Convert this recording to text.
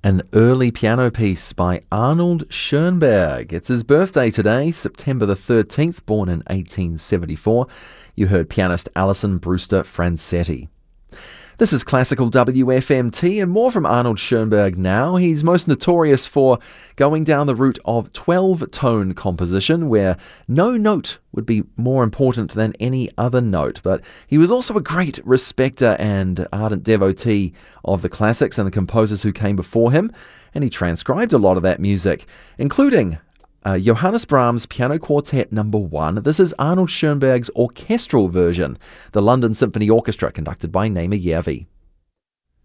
An early piano piece by Arnold Schoenberg. It's his birthday today, September the 13th, born in 1874. You heard pianist Alison Brewster Francetti. This is Classical WFMT and more from Arnold Schoenberg now. He's most notorious for going down the route of 12-tone composition, where no note would be more important than any other note. But he was also a great respecter and ardent devotee of the classics and the composers who came before him, and he transcribed a lot of that music, including Johannes Brahms' Piano Quartet No. 1. This is Arnold Schoenberg's orchestral version, the London Symphony Orchestra, conducted by Naima Järvi.